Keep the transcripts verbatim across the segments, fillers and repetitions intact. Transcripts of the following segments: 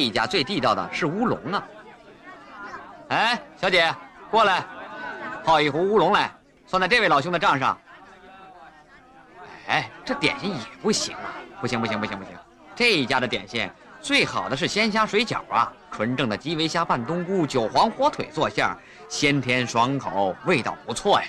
一家最地道的是乌龙啊。哎，小姐，过来，泡一壶乌龙来，算在这位老兄的账上。哎，这点心也不行啊，不行不行不行不行，这一家的点心最好的是鲜虾水饺啊，纯正的基围虾拌冬菇，韭黄火腿做馅，鲜甜爽口，味道不错呀。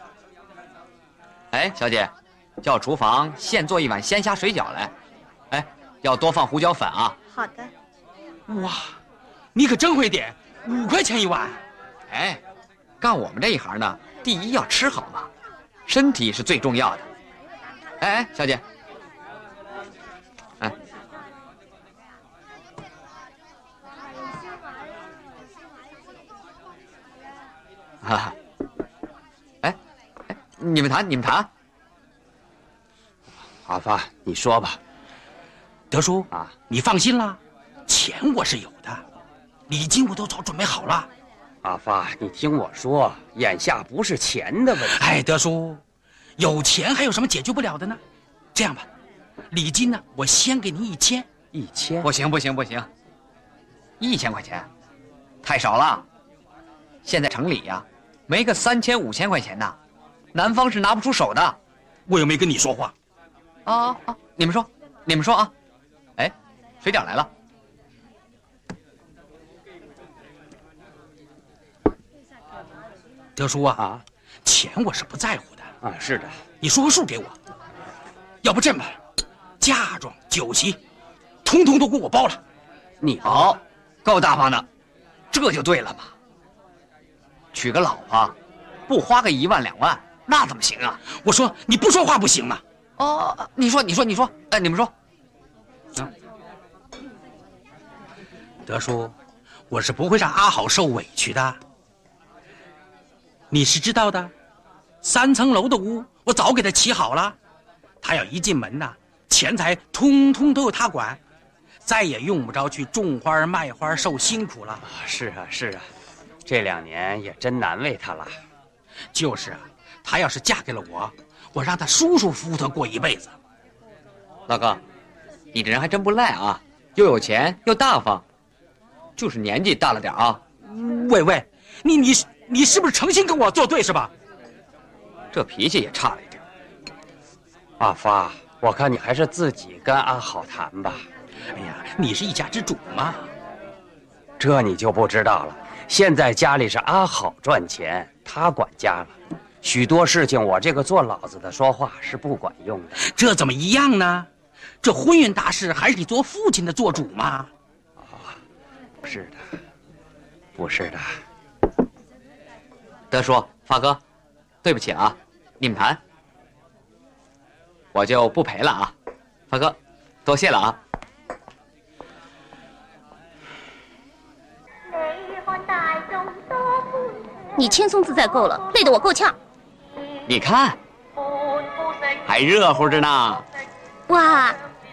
哎，小姐，叫厨房现做一碗鲜虾水饺来，哎，要多放胡椒粉啊。 好的。 哇，你可真会点，五块钱一碗。 哎，干我们这一行的，第一要吃好嘛，身体是最重要的。哎哎，小姐，哎，哈哈，哎哎，你们谈，你们谈。 阿发，你说吧。 德叔啊， 你放心啦，钱我是有的，礼金我都早准备好了。 阿发，你听我说，眼下不是钱的问题。 哎，德叔，有钱还有什么解决不了的呢？这样吧，礼金呢，我先给你一千。 一千？ 不行不行不行，一千块钱，太少了。现在城里呀、啊，没个三千五千块钱的，南方是拿不出手的。 我又没跟你说话。 啊啊！你们说，你们说啊！哎，水饺来了。 德叔啊，啊，钱我是不在乎的啊。是的， 你说个数给我。要不这么，嫁妆、酒席，通通都给我包了。 你好，够大方的，这就对了嘛。娶个老婆，不花个一万两万，那怎么行啊？ 我说你不说话不行吗？ 哦，你说，你说，你说，哎，你们说。 啊，德叔，我是不会让阿好受委屈的。你是知道的，三层楼的屋我早给他起好了，他要一进门呐，钱财通通都由他管，再也用不着去种花卖花受辛苦了。 是啊，是啊，这两年也真难为他了。 就是啊，他要是嫁给了我，我让他舒舒服服的过一辈子。 老哥，你这人还真不赖啊，又有钱又大方，就是年纪大了点啊。 喂喂，你你你是不是诚心跟我作对是吧？ 这脾气也差了一点。 阿发，我看你还是自己跟阿好谈吧。 哎呀，你是一家之主嘛。 这你就不知道了。现在家里是阿好赚钱，他管家了。许多事情我这个做老子的说话是不管用的。 这怎么一样呢？这婚姻大事还是你做父亲的做主嘛。 哦，不是的，不是的。 德叔，发哥，对不起了啊，你们谈，我就不赔了啊。发哥，多谢了啊。 你轻松自在够了，累得我够呛。 你看，还热乎着呢。 哇！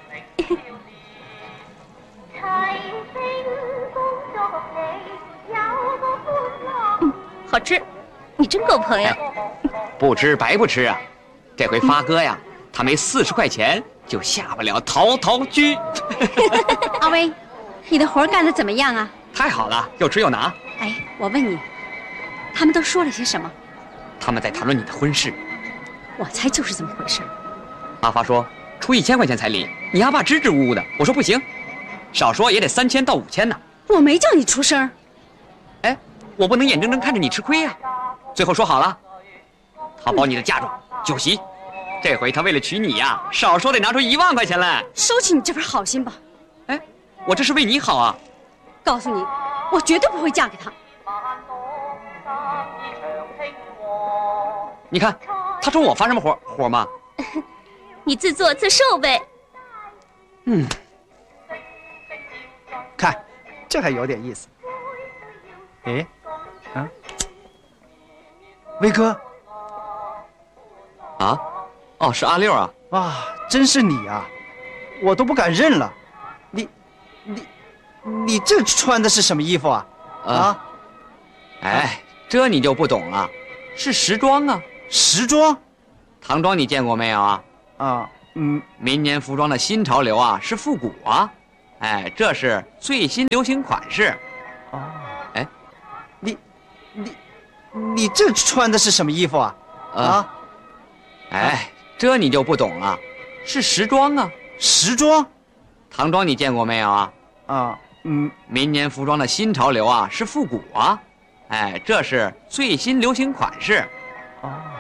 嗯，好吃，你真够朋友。 不吃白不吃啊！这回发哥呀，他没四十块钱就下不了陶陶居。 阿威，你的活干得怎么样啊？ 太好了，又吃又拿。 哎，我问你，他们都说了些什么？ 他们在谈论你的婚事。 我猜就是这么回事。 阿发说出一千块钱彩礼，你阿爸支支吾吾的。我说不行，少说也得三千到五千呢。 我没叫你出声。 哎，我不能眼睁睁看着你吃亏呀。最后说好了，他包你的嫁妆、酒席。这回他为了娶你呀，少说得拿出一万块钱来。 收起你这份好心吧。 哎，我这是为你好啊。 告诉你，我绝对不会嫁给他。 你看，他说我发什么火火吗？ 你自作自受呗。 嗯，看，这还有点意思。哎，啊，威哥。 啊，哦，是阿六啊！ 哇，真是你啊，我都不敢认了。你，你，你这穿的是什么衣服啊？啊？啊哎，这你就不懂了，是时装啊。 时装？ 唐装你见过没有啊？ 啊，嗯， 民间服装的新潮流啊，是复古啊。 哎，这是最新流行款式。 哦， 哎， 你你你这穿的是什么衣服啊？ 呃、 啊？ 哎，这你就不懂了，是时装啊。 时装？ 唐装你见过没有啊？ 啊，嗯， 明年服装的新潮流啊是复古啊。哎，这是最新流行款式。 哦。